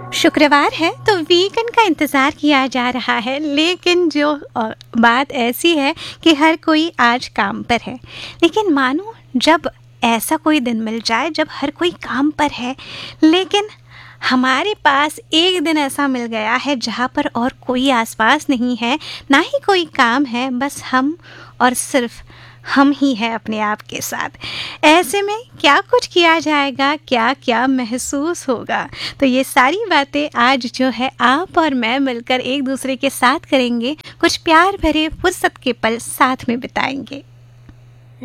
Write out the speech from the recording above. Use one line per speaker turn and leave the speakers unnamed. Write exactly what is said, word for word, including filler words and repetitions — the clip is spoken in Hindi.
शुक्रवार है तो वीकेंड का इंतज़ार किया जा रहा है, लेकिन जो अ, बात ऐसी है कि हर कोई आज काम पर है। लेकिन मानो जब ऐसा कोई दिन मिल जाए जब हर कोई काम पर है, लेकिन हमारे पास एक दिन ऐसा मिल गया है जहाँ पर और कोई आसपास नहीं है, ना ही कोई काम है, बस हम और सिर्फ हम ही हैं अपने आप के साथ। ऐसे में क्या कुछ किया जाएगा, क्या क्या महसूस होगा, तो ये सारी बातें आज जो है आप और मैं मिलकर एक दूसरे के साथ करेंगे, कुछ प्यार भरे फुर्सत के पल साथ में बिताएंगे।